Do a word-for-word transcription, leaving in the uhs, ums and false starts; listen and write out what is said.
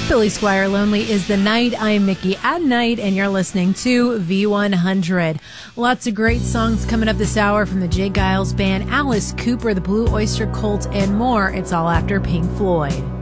Billy Squier, Lonely is the Night. I'm Mickey at Night, and you're listening to V one hundred. Lots of great songs coming up this hour from the Jay Giles Band, Alice Cooper, the Blue Oyster Cult, and more. It's all after Pink Floyd.